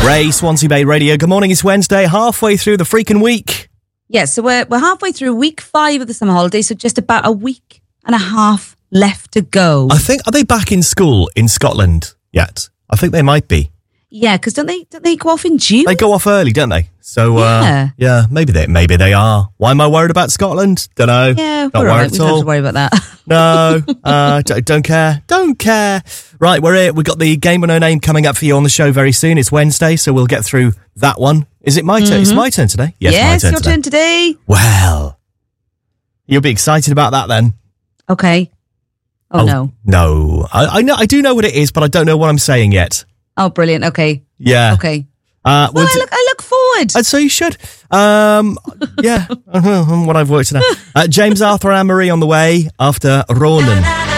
Ray, Swansea Bay Radio. Good morning, it's Wednesday, halfway through the freaking week. Yeah, so we're halfway through week 5 of the summer holidays, so just about a week and a half left to go. I think, are they back in school in Scotland yet? I think they might be. Yeah, because don't they go off in June? They go off early, don't they? So, yeah, maybe they are. Why am I worried about Scotland? Don't know. Yeah, not we're all right. worried We at don't all. have to worry about that. No, don't care. Don't care. Right, we're here. We've got the Game with No Name coming up for you on the show very soon. It's Wednesday, so we'll get through that one. Is it my turn? It's my turn today? Yes, my turn your turn today. Well, you'll be excited about that then. Okay. Oh, no. No. I know. I do know what it is, but I don't know what I'm saying yet. Oh, brilliant. Okay. Yeah. Okay. Well, I look forward. I'd say you should. Yeah. What I've worked it out. James Arthur and Anne-Marie on the way after Ronan.